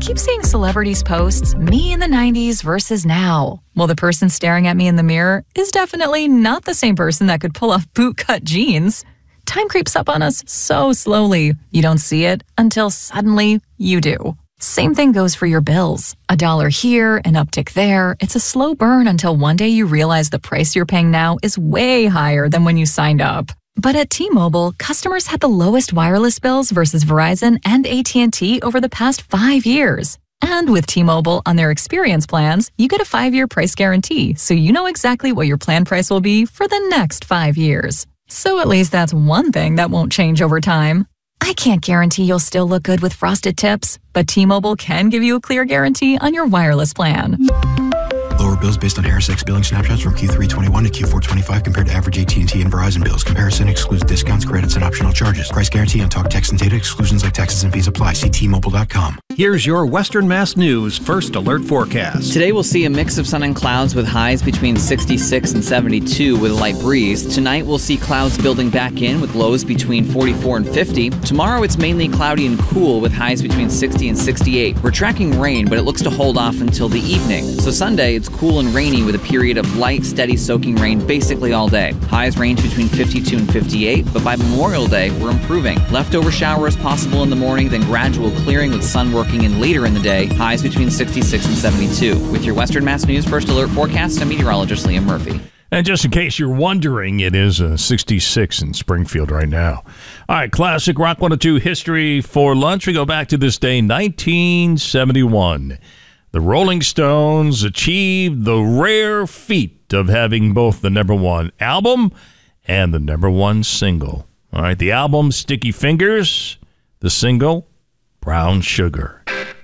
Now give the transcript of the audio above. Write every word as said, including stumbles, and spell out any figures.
keep seeing celebrities' posts, me in the nineties versus now. Well, the person staring at me in the mirror is definitely not the same person that could pull off bootcut jeans. Time creeps up on us so slowly. You don't see it until suddenly you do. Same thing goes for your bills. A dollar here, an uptick there. It's a slow burn until one day you realize the price you're paying now is way higher than when you signed up. But at T-Mobile, customers had the lowest wireless bills versus Verizon and A T and T over the past five years. And with T-Mobile on their experience plans, you get a five-year price guarantee, so you know exactly what your plan price will be for the next five years. So at least that's one thing that won't change over time. I can't guarantee you'll still look good with frosted tips, but T-Mobile can give you a clear guarantee on your wireless plan. Lower bills based on Harris X billing snapshots from Q three twenty-one to Q four twenty-five compared to average A T and T and Verizon bills. Comparison excludes discounts, credits, and optional charges. Price guarantee on talk, text, and data. Exclusions like taxes and fees apply. See T Mobile dot com. Here's your Western Mass News First Alert forecast. Today we'll see a mix of sun and clouds with highs between sixty-six and seventy-two with a light breeze. Tonight we'll see clouds building back in with lows between forty-four and fifty. Tomorrow it's mainly cloudy and cool with highs between sixty and sixty-eight. We're tracking rain, but it looks to hold off until the evening. So Sunday it's cool and rainy with a period of light, steady soaking rain basically all day. Highs range between fifty-two and fifty-eight, but by Memorial Day we're improving. Leftover showers possible in the morning, then gradual clearing with sun working in later in the day. Highs between sixty-six and seventy-two. With your Western Mass News First Alert forecast, I'm meteorologist Liam Murphy. And just in case you're wondering, it is a sixty-six in Springfield right now. All right, classic Rock one oh two history for lunch. We go back to this day, nineteen seventy-one. The Rolling Stones achieved the rare feat of having both the number one album and the number one single. All right, the album, Sticky Fingers. The single, Brown Sugar.